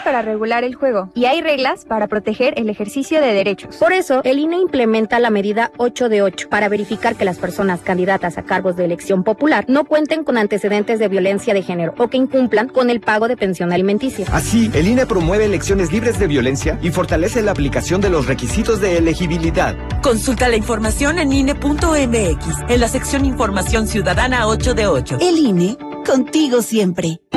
para regular el juego y hay reglas para proteger el ejercicio de derechos. Por eso, el INE implementa la medida 8 de 8 para verificar que las personas candidatas a cargos de elección popular no cuenten con antecedentes de violencia de género o que incumplan con el pago de pensión alimenticia. Así, el INE promueve elecciones libres de violencia y fortalece la aplicación de los requisitos de elegibilidad. Consulta la información en INE.mx, en la sección Información Ciudadana 8 de 8. El INE, contigo siempre.